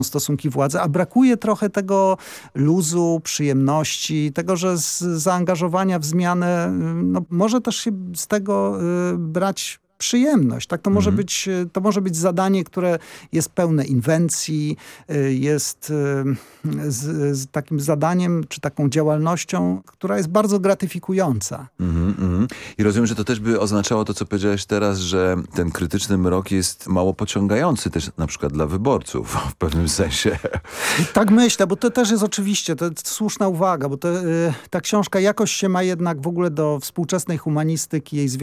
stosunki władzy, a brakuje trochę tego luzu, przyjemności, tego, że z zaangażowania w zmianę może też się z tego brać przyjemność. Tak? To może być zadanie, które jest pełne inwencji, jest z takim zadaniem, czy taką działalnością, która jest bardzo gratyfikująca. I rozumiem, że to też by oznaczało to, co powiedziałeś teraz, że ten krytyczny mrok jest mało pociągający też na przykład dla wyborców w pewnym sensie. Tak myślę, bo to też jest oczywiście, to jest słuszna uwaga, bo ta książka jakoś się ma jednak w ogóle do współczesnej humanistyki, jej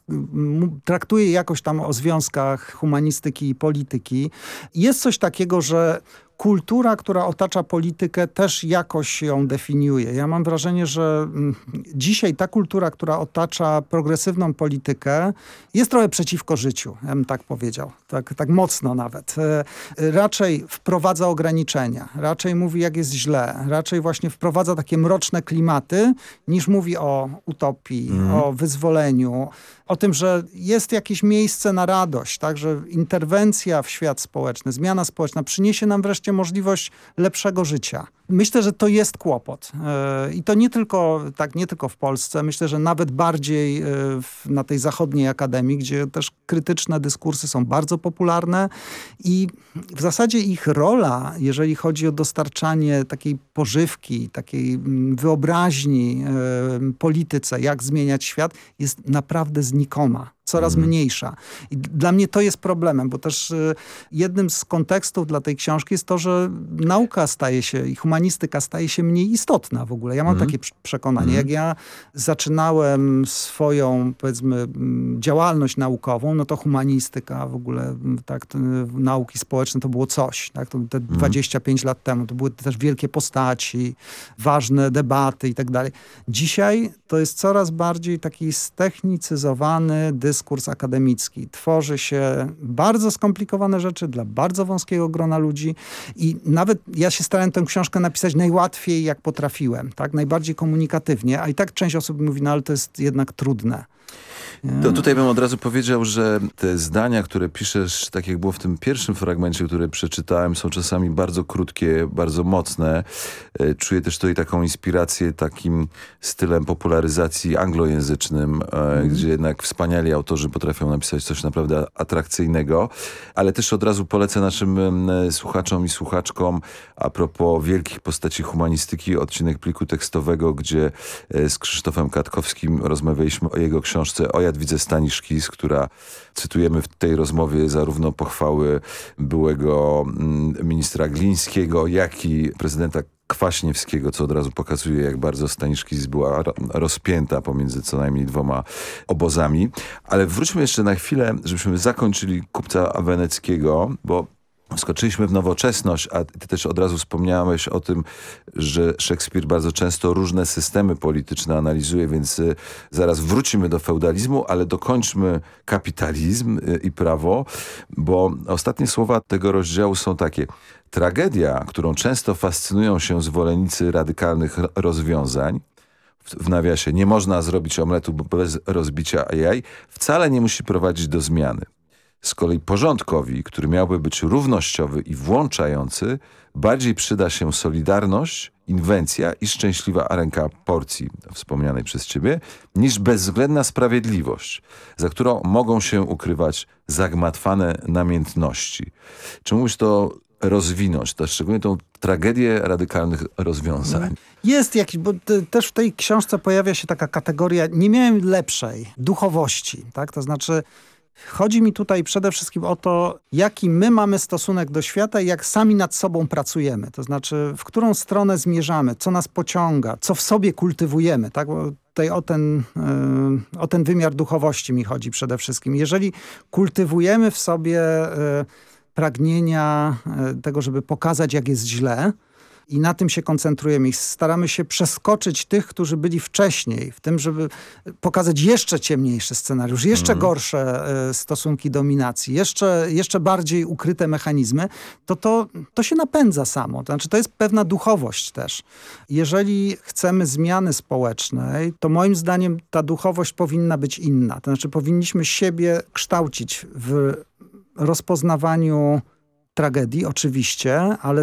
traktuje jakoś tam o związkach humanistyki i polityki. Jest coś takiego, że kultura, która otacza politykę, też jakoś ją definiuje. Ja mam wrażenie, że dzisiaj ta kultura, która otacza progresywną politykę, jest trochę przeciwko życiu, ja bym tak powiedział. Tak mocno nawet. Raczej wprowadza ograniczenia, raczej mówi, jak jest źle, raczej właśnie wprowadza takie mroczne klimaty, niż mówi o utopii, o wyzwoleniu, o tym, że jest jakieś miejsce na radość, tak, że interwencja w świat społeczny, zmiana społeczna przyniesie nam wreszcie możliwość lepszego życia. Myślę, że to jest kłopot. I to nie tylko w Polsce. Myślę, że nawet bardziej na tej zachodniej akademii, gdzie też krytyczne dyskursy są bardzo popularne i w zasadzie ich rola, jeżeli chodzi o dostarczanie takiej pożywki, takiej wyobraźni polityce, jak zmieniać świat, jest naprawdę znikoma. Coraz mniejsza. I dla mnie to jest problemem, bo też jednym z kontekstów dla tej książki jest to, że nauka staje się i humanistyka staje się mniej istotna w ogóle. Ja mam takie przekonanie. Jak ja zaczynałem swoją, powiedzmy, działalność naukową, no to humanistyka w ogóle, tak, nauki społeczne to było coś. Tak? To te 25 lat temu to były też wielkie postaci, ważne debaty i tak dalej. Dzisiaj to jest coraz bardziej taki ztechnicyzowany dyskurs akademicki. Tworzy się bardzo skomplikowane rzeczy dla bardzo wąskiego grona ludzi i nawet ja się starałem tę książkę napisać najłatwiej, jak potrafiłem, tak? Najbardziej komunikatywnie, a i tak część osób mówi, no ale to jest jednak trudne. To tutaj bym od razu powiedział, że te zdania, które piszesz, tak jak było w tym pierwszym fragmencie, który przeczytałem, są czasami bardzo krótkie, bardzo mocne. Czuję też tutaj taką inspirację takim stylem popularyzacji anglojęzycznym, gdzie jednak wspaniali autorzy potrafią napisać coś naprawdę atrakcyjnego. Ale też od razu polecę naszym słuchaczom i słuchaczkom a propos wielkich postaci humanistyki, odcinek pliku tekstowego, gdzie z Krzysztofem Katkowskim rozmawialiśmy o jego książce O Jadwidze Staniszkis, która cytujemy w tej rozmowie zarówno pochwały byłego ministra Glińskiego, jak i prezydenta Kwaśniewskiego, co od razu pokazuje, jak bardzo Staniszkis była rozpięta pomiędzy co najmniej dwoma obozami. Ale wróćmy jeszcze na chwilę, żebyśmy zakończyli Kupca Weneckiego, bo skoczyliśmy w nowoczesność, a ty też od razu wspomniałeś o tym, że Szekspir bardzo często różne systemy polityczne analizuje, więc zaraz wrócimy do feudalizmu, ale dokończmy kapitalizm i prawo, bo ostatnie słowa tego rozdziału są takie. Tragedia, którą często fascynują się zwolennicy radykalnych rozwiązań, w nawiasie nie można zrobić omletu bez rozbicia jaj, wcale nie musi prowadzić do zmiany. Z kolei porządkowi, który miałby być równościowy i włączający, bardziej przyda się solidarność, inwencja i szczęśliwa ręka porcji wspomnianej przez ciebie, niż bezwzględna sprawiedliwość, za którą mogą się ukrywać zagmatwane namiętności. Czy mógłbyś to rozwinąć, to szczególnie tą tragedię radykalnych rozwiązań? Jest jakiś, bo też w tej książce pojawia się taka kategoria, nie miałem lepszej, duchowości, tak? To znaczy chodzi mi tutaj przede wszystkim o to, jaki my mamy stosunek do świata i jak sami nad sobą pracujemy. To znaczy, w którą stronę zmierzamy, co nas pociąga, co w sobie kultywujemy. Tak? Bo tutaj o ten wymiar duchowości mi chodzi przede wszystkim. Jeżeli kultywujemy w sobie pragnienia tego, żeby pokazać, jak jest źle, i na tym się koncentrujemy i staramy się przeskoczyć tych, którzy byli wcześniej, w tym, żeby pokazać jeszcze ciemniejszy scenariusz, jeszcze gorsze stosunki dominacji, jeszcze bardziej ukryte mechanizmy, to się napędza samo. To znaczy, to jest pewna duchowość też. Jeżeli chcemy zmiany społecznej, to moim zdaniem ta duchowość powinna być inna. To znaczy, powinniśmy siebie kształcić w rozpoznawaniu tragedii, oczywiście, ale